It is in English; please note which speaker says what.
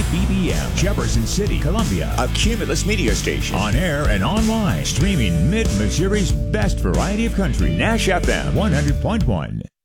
Speaker 1: WBBM, Jefferson City, Columbia. A Cumulus media station. On air and online. Streaming Mid-Missouri's best variety of country. Nash FM 100.1.